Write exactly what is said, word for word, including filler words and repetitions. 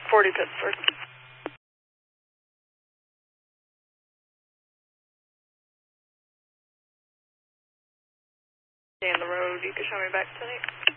forty Pittsburgh. Stay on the road, you can show me back tonight.